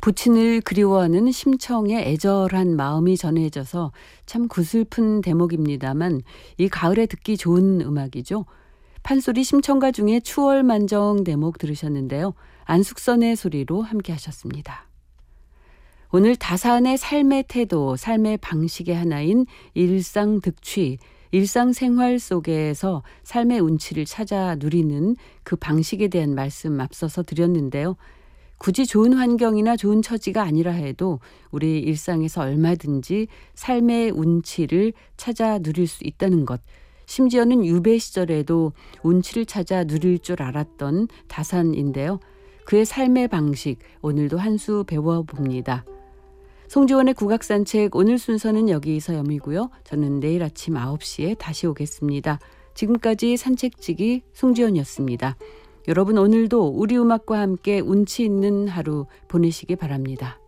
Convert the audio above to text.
부친을 그리워하는 심청의 애절한 마음이 전해져서 참 구슬픈 대목입니다만 이 가을에 듣기 좋은 음악이죠. 판소리 심청가 중에 추월만정 대목 들으셨는데요. 안숙선의 소리로 함께 하셨습니다. 오늘 다산의 삶의 태도, 삶의 방식의 하나인 일상득취, 일상생활 속에서 삶의 운치를 찾아 누리는 그 방식에 대한 말씀 앞서서 드렸는데요. 굳이 좋은 환경이나 좋은 처지가 아니라 해도 우리 일상에서 얼마든지 삶의 운치를 찾아 누릴 수 있다는 것. 심지어는 유배 시절에도 운치를 찾아 누릴 줄 알았던 다산인데요. 그의 삶의 방식 오늘도 한 수 배워봅니다. 송지원의 국악산책 오늘 순서는 여기서 여미고요. 저는 내일 아침 9시에 다시 오겠습니다. 지금까지 산책지기 송지원이었습니다. 여러분 오늘도 우리 음악과 함께 운치 있는 하루 보내시기 바랍니다.